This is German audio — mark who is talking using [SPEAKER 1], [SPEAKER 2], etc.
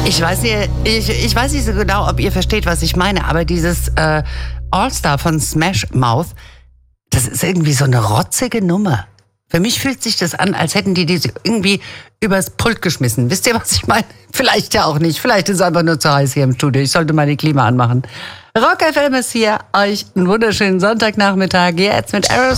[SPEAKER 1] Ich weiß nicht so genau, ob ihr versteht, was ich meine, aber dieses All-Star von Smash Mouth, das ist irgendwie so eine rotzige Nummer. Für mich fühlt sich das an, als hätten die irgendwie übers Pult geschmissen. Wisst ihr, was ich meine? Vielleicht ja auch nicht. Vielleicht ist es einfach nur zu heiß hier im Studio. Ich sollte mal die Klima anmachen. Rock FM ist hier. Euch einen wunderschönen Sonntagnachmittag. Jetzt mit Aerosmith.